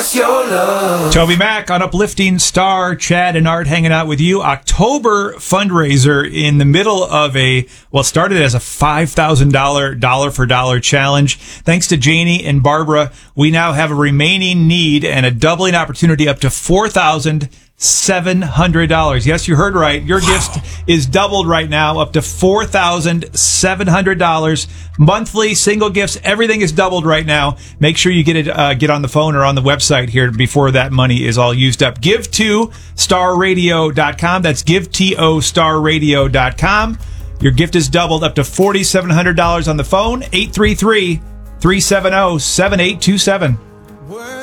us your love. Toby Mac on Uplifting Star. Chad and Art hanging out with you. October fundraiser in the middle of started as a $5,000 dollar for dollar challenge. Thanks to Janie and Barbara, we now have a remaining need and a doubling opportunity up to $4,700. Yes, you heard right. Your gift is doubled right now, up to $4,700. Monthly, single gifts, everything is doubled right now. Make sure you get on the phone or on the website here before that money is all used up. Give2starradio.com. That's givetostarradio.com. Your gift is doubled up to $4,700 on the phone, 833-370-7827.